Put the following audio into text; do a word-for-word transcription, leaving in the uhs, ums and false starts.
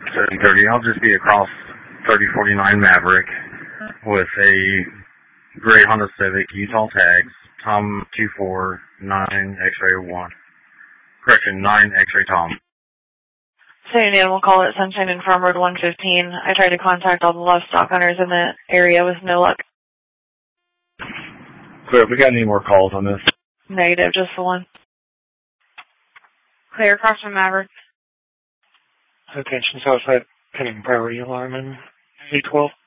seven thirty. I'll just be across thirty forty-nine Maverick with a gray Honda Civic, Utah tags, Tom two four nine X-ray one. Correction, nine X-ray Tom. San Animal call at Sunshine and Farm Road one fifteen. I tried to contact all the livestock owners in the area with no luck. Clear, we got any more calls on this? Negative, just the one. Clear across from Maverick. Attention Southside, pending priority alarm in eight twelve.